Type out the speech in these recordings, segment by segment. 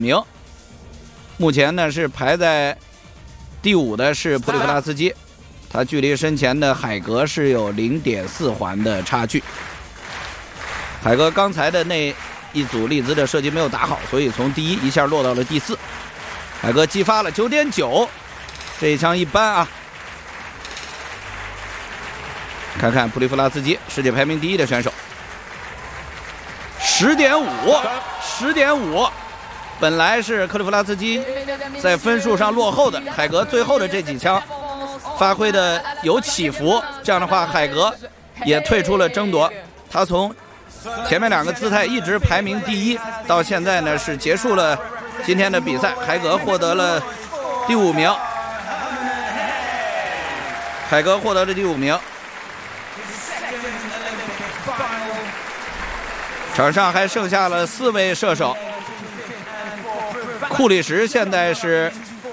名。目前呢是排在第5的是普里弗拉斯基，他距离身前的海格是有0.4环的差距。海格刚才的那一组利兹的射击没有打好，所以从第1一下落到了第4。海格击发了 9.9， 这一枪一般啊。看看普里弗拉斯基，世界排名第1的选手。10.5，本来是克里夫拉斯基在分数上落后的，海格最后的这几枪发挥的有起伏，这样的话海格也退出了争夺。他从前面2个姿态一直排名第1，到现在呢是结束了今天的比赛，海格获得了第5名。海格获得了第5名。场上还剩下了4位射手，库里什现在是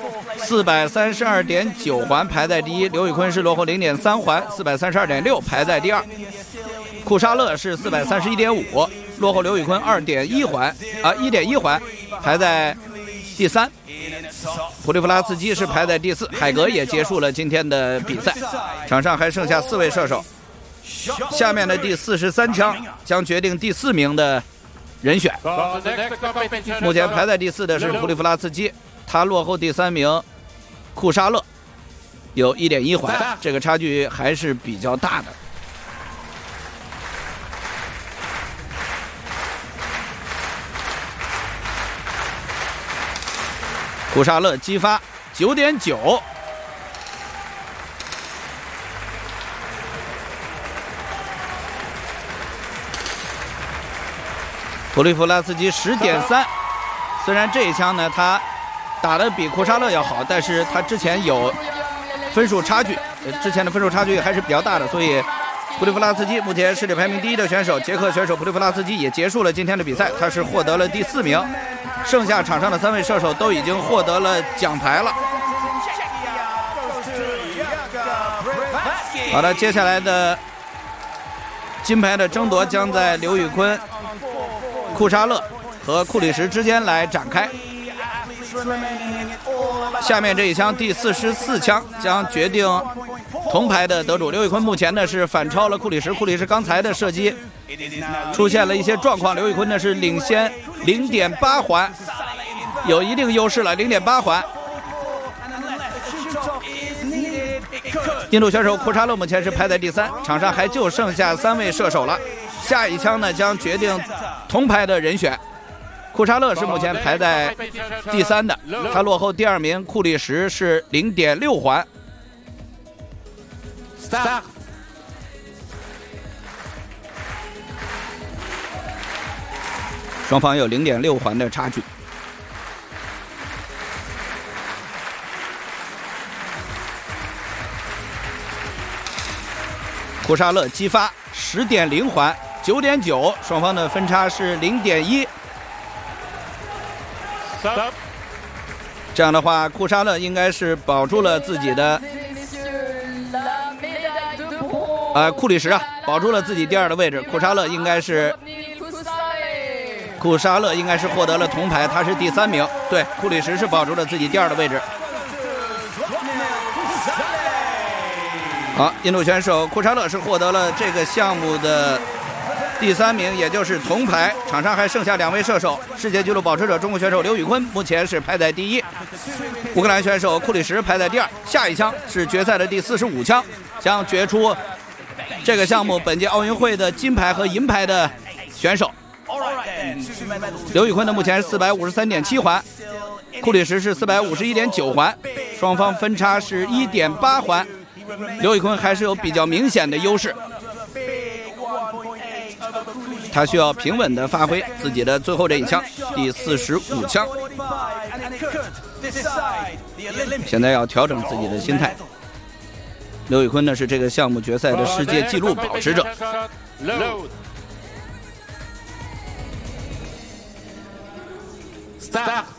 432.9环排在第1，刘宇昆是落后0.3环432.6排在第2，库沙勒是431.5，落后刘宇昆1.1环排在第3，普里弗拉斯基是排在第4，海格也结束了今天的比赛。场上还剩下4位射手。下面的第43枪将决定第4名的人选。目前排在第4的是普里弗拉斯基，他落后第3名库沙勒有1.1环，这个差距还是比较大的。库沙勒击发 9.9。普里弗拉斯基 10.3， 虽然这一枪呢他打得比库沙勒要好，但是他之前有分数差距，之前的分数差距还是比较大的，所以普里弗拉斯基目前世界排名第1的选手，捷克选手普里弗拉斯基也结束了今天的比赛，他是获得了第4名。剩下场上的3位射手都已经获得了奖牌了。好的，接下来的金牌的争夺将在刘宇昆、库沙勒和库里什之间来展开。下面这一枪第44枪将决定铜牌的得主。刘宇昆目前呢是反超了库里什，库里什刚才的射击出现了一些状况，刘宇昆呢是领先 0.8环，有一定优势了 0.8环。印度选手库沙勒目前是排在第3，场上还就剩下3位射手了。下一枪呢将决定铜牌的人选。库沙勒是目前排在第3的，他落后第2名库里什是 0.6环。双方有 0.6环的差距。库沙勒击发 10.0环 9.9， 双方的分差是 0.1。这样的话，库沙勒应该是保住了自己的库里什保住了自己第2的位置。库沙勒应该是获得了铜牌，他是第3名。对，库里什是保住了自己第2的位置。好，印度选手库沙勒是获得了这个项目的第3名，也就是铜牌。场上还剩下2位射手，世界纪录保持者中国选手刘宇昆目前是排在第1，乌克兰选手库里什排在第2。下一枪是决赛的第45枪，将决出这个项目本届奥运会的金牌和银牌的选手。刘宇昆的目前是 453.7 环，库里什是 451.9 环，双方分差是 1.8 环。刘宇昆还是有比较明显的优势，他需要平稳的发挥自己的最后这一枪，第45枪。现在要调整自己的心态。刘宇昆呢是这个项目决赛的世界纪录保持者。Start